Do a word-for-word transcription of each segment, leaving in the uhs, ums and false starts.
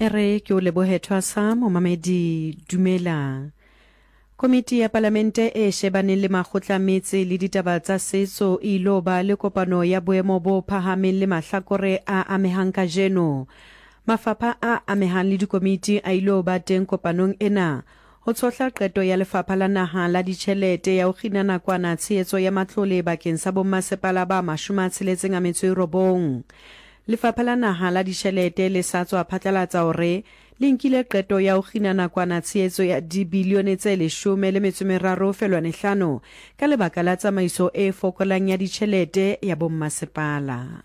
Ere ke o lebohethwa sa momamedi dumela. Komiti ya Palamente e shebaneng le makgotla metse le ditaba tsa setso e ilo ba le kopano ya boemo bo phahameng le mahlakore a amehang kajeno. Mafapha a amehang le dikomiti a ilo ba teng kopanong ena. Ho tsohla qeto ya Lefapha la Naha la Ditjhelete ya ho kgina nakwana tshehetso ya matlole bakeng sa bommasepala ba mashome a tsheletseng a metso e robong. Lefapha la Naha la Ditjhelete le sa tswa phatlalatsa hore le nkile qeto ya ho kgina nakwana tshehetso ya dibilione tse leshome le metso e meraro felwane hlano ka lebaka la tsamaiso e fokolang ya ditjhelete ya bommasepala.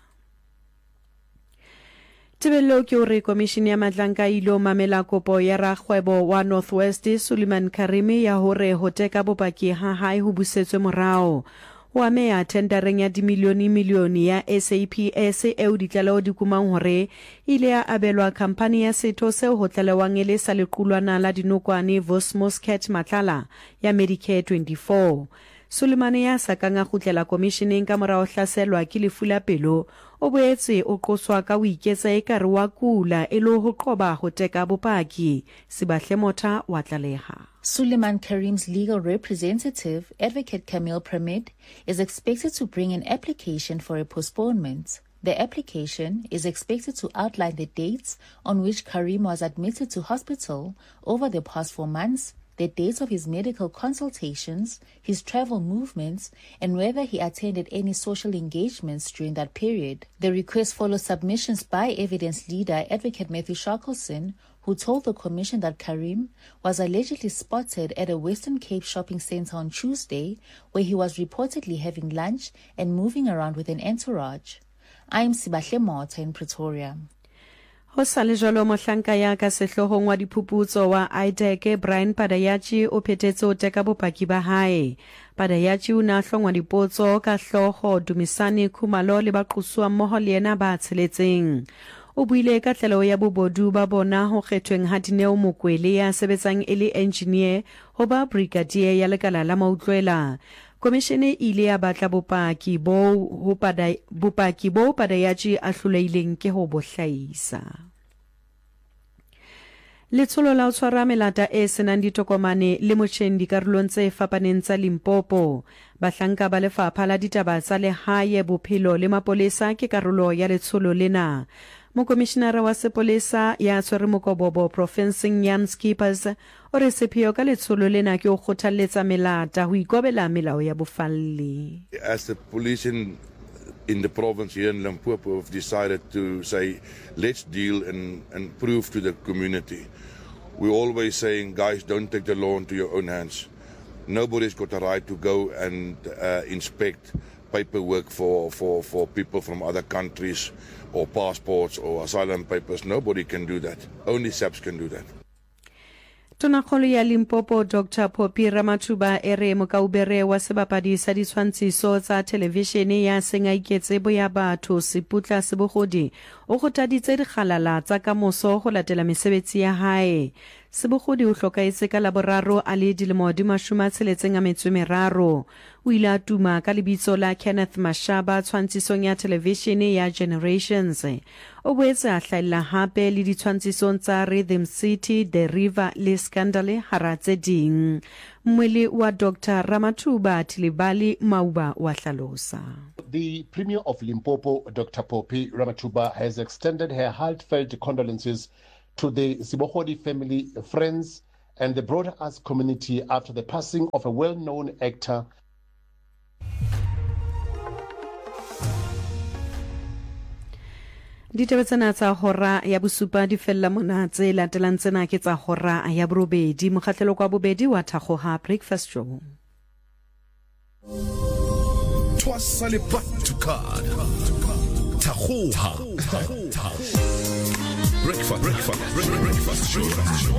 Tebello ke hore komishini ya matlanka ilo mamela kopo ya rakgwebo wa Northwest Suleiman Karimi ya hore ho teka bopaki ha hae ho busetswe morao. O ameha tendereng ya dimilioni milioni ya S A P S eo ditlaleho di kumang hore ile ya abelwa kampani ya setho seo ho tlalewang e le sa lequlwana la dinokwane Vosmoscat Matlala ya Medicare twenty-four. Sulemane ya sakang a kgutlela komishineng ka morao hlaselwa ke lefu la pelo o boetse o qoswa ka ho iketsa ekare wa kula e le ho qoba ho teka bopaki. Sibahle Motha wa tlaleha. Suleiman Karim's legal representative, Advocate Camille Pramid, is expected to bring an application for a postponement. The application is expected to outline the dates on which Karim was admitted to hospital over the past four months, the dates of his medical consultations, his travel movements, and whether he attended any social engagements during that period. The request follows submissions by evidence leader Advocate Matthew Shackleson, who told the commission that Karim was allegedly spotted at a Western Cape shopping centre on Tuesday, where he was reportedly having lunch and moving around with an entourage. I am Sibahle Motha in Pretoria. Ho sale jalo mohlanka ya ka sehlohong wa diphuputso wa I D E C Brian Padayachi o phetetse ho teka bopaki ba hae. Padayachi o na hlongwa dipotso ka hloho Dumisani Khumalo le baqosuwa mmoho le yena ba tsheletseng. O buile ka tlelo ya bobodu ba bona ho kgethweng ha Dineo Mokwele ya sebetsang e le engineer ho ba brigadier ya lekala la mautlwela. Komishene ile ya batla bopaki bo ho pada bopaki bo Padayachi a hloleileng ke ho bohlaisa. Letsholo la ho tshwara melata e senang ditokomane le motjheng dikarolong tse fapaneng tsa Limpopo. Bahlanka ba lefapha la ditaba tsa lehae, bophelo le mapolesa ke karolo ya letsholo lena. Mokomishenara wa sepolesa ya tshwere mokobobo provinceng Jan Skippers o re sepheo ka letsholo lena ke ho kgothalletsa melata ho ikobela melao ya bofalli. As the police in in the province here in Limpopo have decided to say, let's deal and, and prove to the community. We're always saying, guys, don't take the law into your own hands. Nobody's got the right to go and uh, inspect paperwork for, for, for people from other countries or passports or asylum papers. Nobody can do that. Only S A P S can do that. Tonakgolo ya Limpopo Doctor Poppy Ramathuba ere mokaubere wa sebapadi sa ditshwantshiso tsa televishene ya senga iketse boya batho Seputla Sebogodi o kgothaditse dikgalala tsa kamoso go latela mesebetsi ya hae. Sebogodi o hlokaetse ka laboraro a le dilemo di mashome a tsheletseng a metso e meraro. O ile a tuma ka lebitso la Kenneth Mashaba tshwantshisong ya televishene ya Generations. O boetse a hlaella hape le ditshwantshisong tsa Rhythm City, The River le Scandal hara tse ding. Mwele wa Doctor Ramathuba Tilibali Mauba wa hlalosa. The Premier of Limpopo, Doctor Poppy Ramathuba, has extended her heartfelt condolences to the Sebogodi family, friends, and the broader arts community after the passing of a well-known actor. Ditebetsana tsa hora ya bosupa di fella mona tse latelang tsena ke tsa hora ya borobedi. Mokgahlelo kwa bobedi wa Thakgoha Breakfast Show. Twasa le back to card. Thakgoha. Breakfast, breakfast, breakfast show.